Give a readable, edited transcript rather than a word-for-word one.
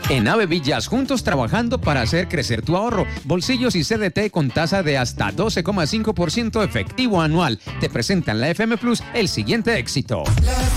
En Ave Villas, juntos trabajando para hacer crecer tu ahorro. Bolsillos y CDT con tasa de hasta 12,5% efectivo anual. Te presentan la FM Plus el siguiente éxito. La